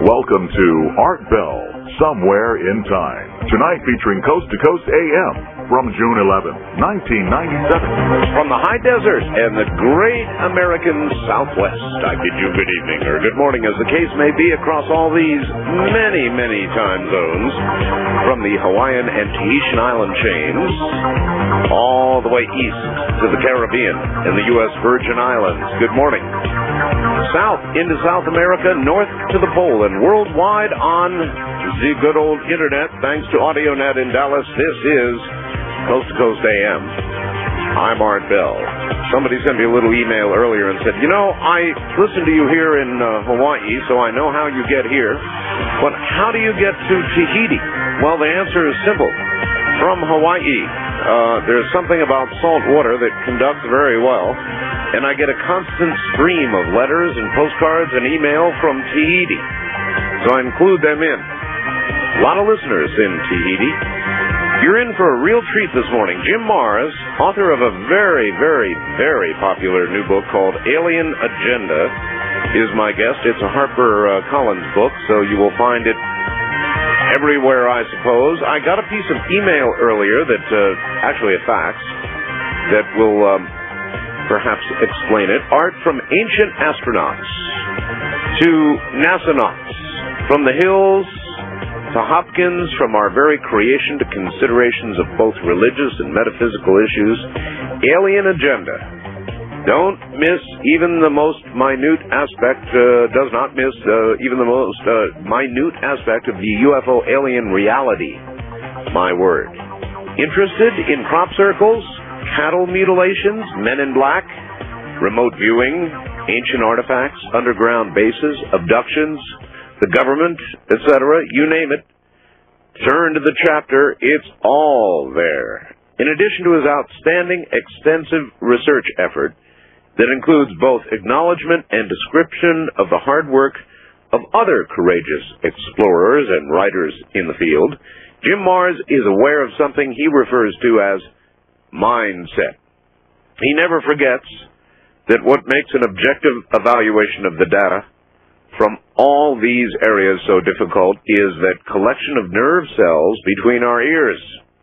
Welcome to Art Bell, Somewhere in Time. Tonight featuring Coast to Coast AM from June 11, 1997. From the high desert and the great American Southwest, I bid you good evening or good morning, as the case may be, across all these many, many time zones, from the Hawaiian and Tahitian island chains, all the way east to the Caribbean and the U.S. Virgin Islands. Good morning. South into South America, north to the pole, and worldwide on the good old internet, thanks to AudioNet in Dallas. This is Coast to Coast AM. I'm Art Bell. Somebody sent me a little email earlier and said, I listen to you here in Hawaii, so I know how you get here, but how do you get to Tahiti? Well, the answer is simple. From Hawaii, there's something about salt water that conducts very well, and I get a constant stream of letters and postcards and email from Tahiti, so I include them in. A lot of listeners in Tahiti. You're in for a real treat this morning. Jim Marrs, author of a very, very, very popular new book called Alien Agenda, is my guest. It's a HarperCollins book, so you will find it everywhere, I suppose. I got a piece of email earlier that, actually a fax, that will perhaps explain it. Art from ancient astronauts to NASA-nauts, from the hills to Hopkins, from our very creation to considerations of both religious and metaphysical issues. Alien Agenda. Don't miss even the most minute aspect, does not miss even the most minute aspect of the UFO alien reality. My word. Interested in crop circles, cattle mutilations, men in black, remote viewing, ancient artifacts, underground bases, abductions, the government, etc., you name it. Turn to the chapter. It's all there. In addition to his outstanding, extensive research effort that includes both acknowledgement and description of the hard work of other courageous explorers and writers in the field, Jim Marrs is aware of something he refers to as mindset. He never forgets that what makes an objective evaluation of the data from all these areas so difficult is that collection of nerve cells between our ears.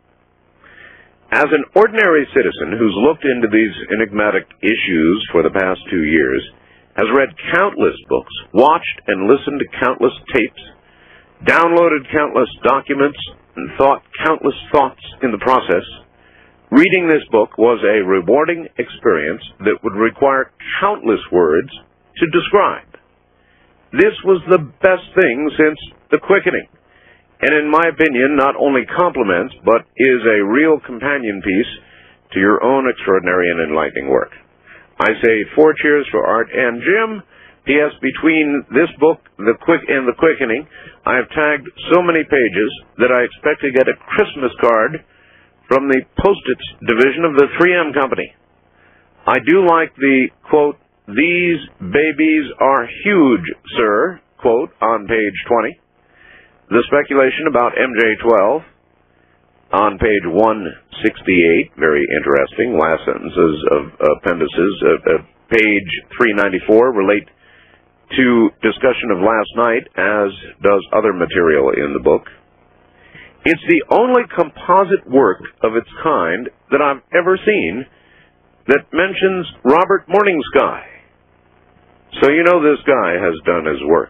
As an ordinary citizen who's looked into these enigmatic issues for the past 2 years, has read countless books, watched and listened to countless tapes, downloaded countless documents, and thought countless thoughts in the process, reading this book was a rewarding experience that would require countless words to describe. This was the best thing since The Quickening, and in my opinion, not only complements, but is a real companion piece to your own extraordinary and enlightening work. I say 4 cheers for Art and Jim. P.S. Between this book The Quickening, I have tagged so many pages that I expect to get a Christmas card from the Post-its division of the 3M Company. I do like the, quote, "These babies are huge, sir," quote, on page 20. The speculation about MJ-12 on page 168, very interesting. Last sentences of appendices. Page 394 relate to discussion of last night, as does other material in the book. It's the only composite work of its kind that I've ever seen that mentions Robert Morningsky. So you know this guy has done his work.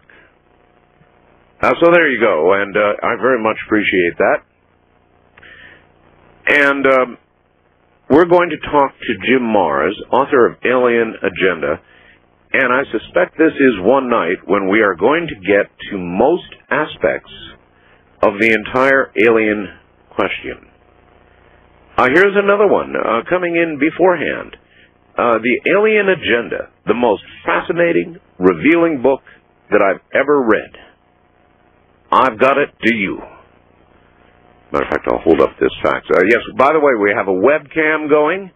So there you go, and I very much appreciate that. And we're going to talk to Jim Marrs, author of Alien Agenda, and I suspect this is one night when we are going to get to most aspects of the entire alien question. Here's another one coming in beforehand. The Alien Agenda, the most fascinating, revealing book that I've ever read. I've got it. Do you? Matter of fact, I'll hold up this fax. Yes, by the way, we have a webcam going.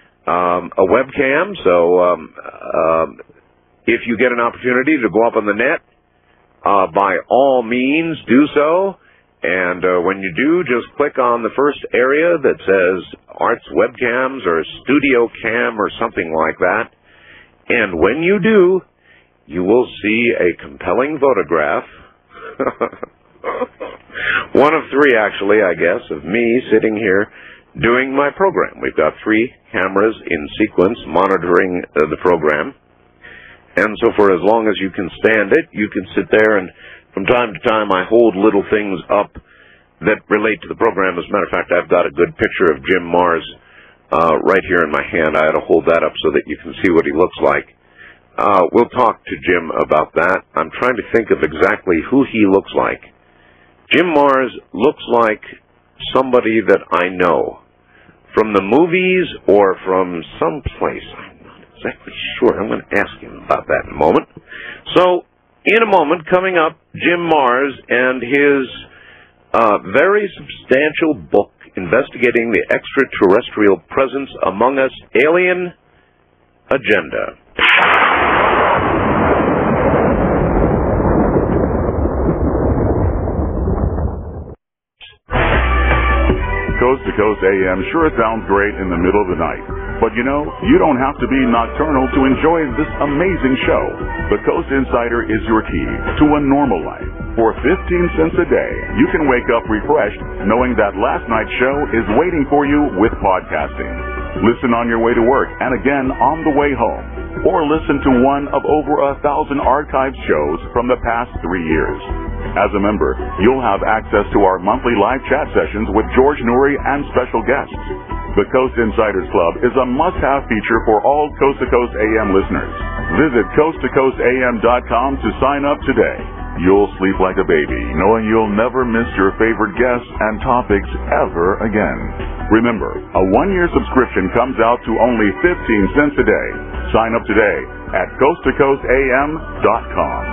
So if you get an opportunity to go up on the net, by all means do so. And when you do, just click on the first area that says Art's Webcams or Studio Cam or something like that. And when you do, you will see a compelling photograph One of three, actually, I guess, of me sitting here doing my program. We've got 3 cameras in sequence monitoring the program. And so for as long as you can stand it, you can sit there, and from time to time I hold little things up that relate to the program. As a matter of fact, I've got a good picture of Jim Mars right here in my hand. I ought to hold that up so that you can see what he looks like. We'll talk to Jim about that. I'm trying to think of exactly who he looks like. Jim Mars looks like somebody that I know. From the movies or from someplace. I'm not exactly sure. I'm going to ask him about that in a moment. So, in a moment, coming up, Jim Mars and his very substantial book investigating the extraterrestrial presence among us, Alien Agenda. Coast to Coast AM sure sounds great in the middle of the night. But you know, you don't have to be nocturnal to enjoy this amazing show. The Coast Insider is your key to a normal life. For 15 cents a day, you can wake up refreshed knowing that last night's show is waiting for you with podcasting. Listen on your way to work and again on the way home. Or listen to one of over 1,000 archived shows from the past 3 years. As a member, you'll have access to our monthly live chat sessions with George Noory and special guests. The Coast Insiders Club is a must-have feature for all Coast to Coast AM listeners. Visit coasttocoastam.com to sign up today. You'll sleep like a baby, knowing you'll never miss your favorite guests and topics ever again. Remember, a 1-year subscription comes out to only 15 cents a day. Sign up today at coasttocoastam.com.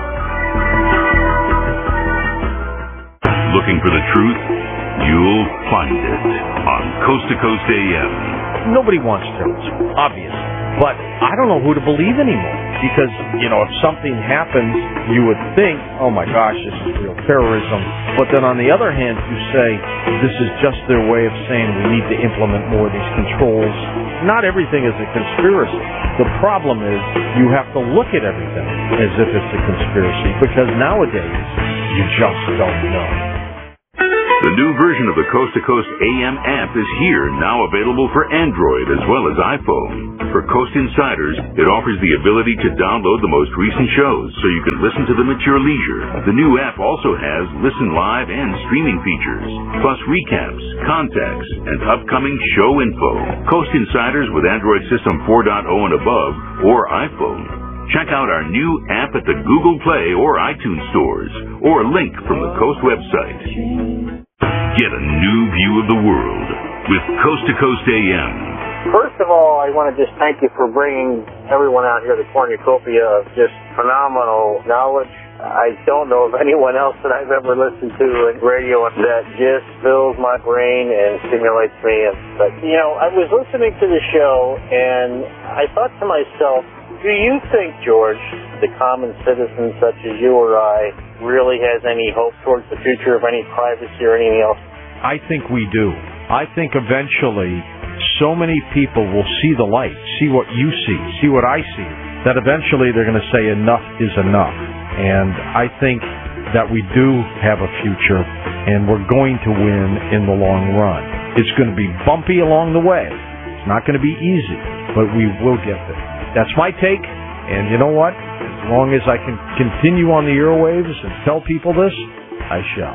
Looking for the truth? You'll find it on Coast to Coast AM. Nobody wants terrorism, obviously. But I don't know who to believe anymore. Because, you know, if something happens, you would think, oh my gosh, this is real terrorism. But then on the other hand, you say, this is just their way of saying we need to implement more of these controls. Not everything is a conspiracy. The problem is you have to look at everything as if it's a conspiracy. Because nowadays, you just don't know. The new version of the Coast to Coast AM app is here, now available for Android as well as iPhone. For Coast Insiders, it offers the ability to download the most recent shows so you can listen to them at your leisure. The new app also has listen live and streaming features, plus recaps, contacts, and upcoming show info. Coast Insiders with Android System 4.0 and above or iPhone. Check out our new app at the Google Play or iTunes stores, or a link from the Coast website. Get a new view of the world with Coast to Coast AM. First of all, I want to just thank you for bringing everyone out here to Cornucopia of just phenomenal knowledge. I don't know of anyone else that I've ever listened to in radio that just fills my brain and stimulates me. But, you know, I was listening to the show, and I thought to myself, do you think, George, the common citizen such as you or I really has any hope towards the future of any privacy or anything else? I think we do. I think eventually so many people will see the light, see what you see what I see, that eventually they're going to say enough is enough. And I think that we do have a future, and we're going to win in the long run. It's going to be bumpy along the way. It's not going to be easy, but we will get there. That's my take, and you know what? As long as I can continue on the airwaves and tell people this, I shall.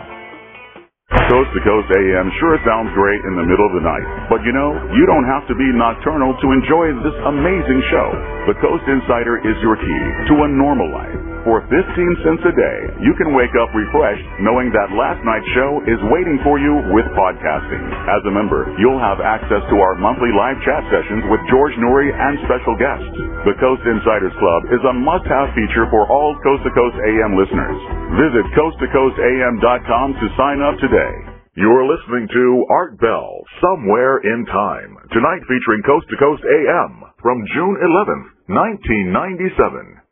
Coast to Coast AM sure sounds great in the middle of the night. But you know, you don't have to be nocturnal to enjoy this amazing show. The Coast Insider is your key to a normal life. For 15 cents a day, you can wake up refreshed knowing that last night's show is waiting for you with podcasting. As a member, you'll have access to our monthly live chat sessions with George Noory and special guests. The Coast Insiders Club is a must-have feature for all Coast to Coast AM listeners. Visit coasttocoastam.com to sign up today. You're listening to Art Bell, Somewhere in Time. Tonight featuring Coast to Coast AM from June 11th, 1997.